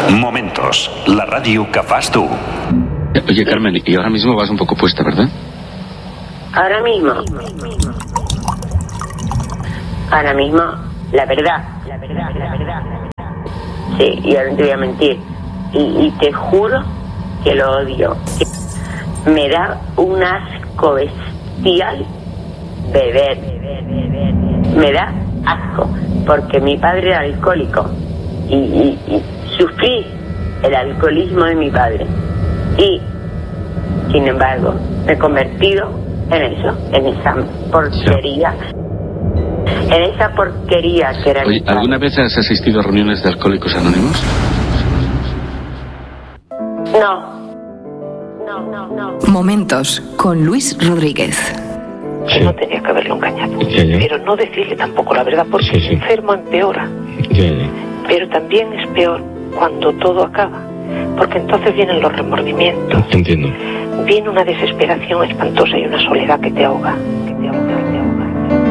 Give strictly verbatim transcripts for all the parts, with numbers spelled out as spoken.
Momentos, la ràdio que fas tu. Oye, Carmen, y ahora mismo vas un poco puesta, ¿verdad? Ahora mismo. Ahora mismo, la verdad. La verdad, la verdad. Sí, y ahora no te voy a mentir. Y, y te juro que lo odio. Me da un asco bestial beber. Me da asco, porque mi padre era alcohólico. Y, y, y sufrí el alcoholismo de mi padre. Y, sin embargo, me he convertido en eso, en esa porquería. En esa porquería que era... Oye, ¿alguna vez has asistido a reuniones de Alcohólicos Anónimos? No. No, no, no. Momentos con Luis Rodríguez. Sí. No tenía que haberlo engañado. Ya, ya. Pero no decirle tampoco la verdad, porque Sí, sí. el enfermo empeora. Ya, ya. Pero también es peor cuando todo acaba, porque entonces vienen los remordimientos. Entiendo. Viene una desesperación espantosa y una soledad que te ahoga, que te ahoga, que te ahoga.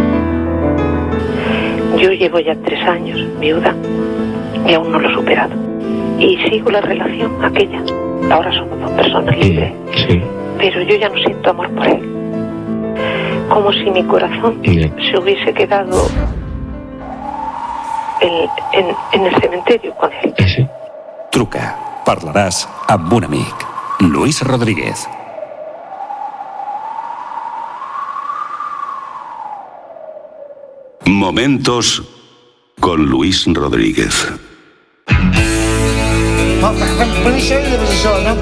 Yo llevo ya tres años viuda y aún no lo he superado. Y sigo la relación aquella. Ahora somos dos personas libres. Sí. Pero yo ya no siento amor por él. Como si mi corazón Yeah. se hubiese quedado en, en, en el cementerio con él. Sí. Truca, parlaràs amb un amic. Luis Rodríguez. Momentos con Luis Rodríguez. Ma, ma, ma, ma, ma, ma, ma, ma, ma,